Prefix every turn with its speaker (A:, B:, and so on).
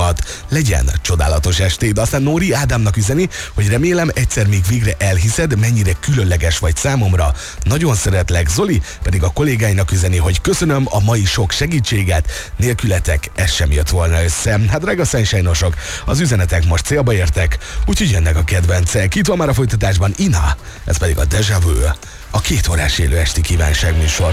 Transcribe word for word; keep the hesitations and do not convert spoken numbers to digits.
A: napomat, legyen csodálatos estéd. Aztán Nóri Ádámnak üzeni, hogy remélem egyszer még végre elhiszed, mennyire különleges vagy számomra. Nagyon szeretlek. Zoli pedig a kollégáinak üzeni, hogy köszönöm a mai sok segítséget, nélkületek ez sem jött volna össze. Hát drága Sunshine-osok, az üzenetek most célba értek, úgyhogy jönnek a kedvencek. Itt van már a folytatásban Ina, ez pedig a Deja Vu, a két órás élő esti kívánságműsor.